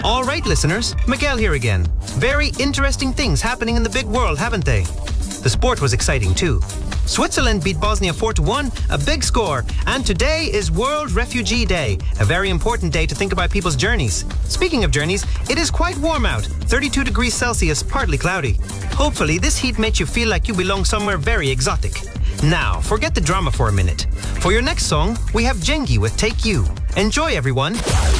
All right, listeners, Miguel here again. Very interesting things happening in the big world, haven't they? The sport was exciting too. Switzerland beat Bosnia 4-1, a big score. And today is World Refugee Day, a very important day to think about people's journeys. Speaking of journeys, it is quite warm out, 32 degrees Celsius, partly cloudy. Hopefully this heat makes you feel like you belong somewhere very exotic. Now, forget the drama for a minute. For your next song, we have Jengi with Take You. Enjoy, everyone.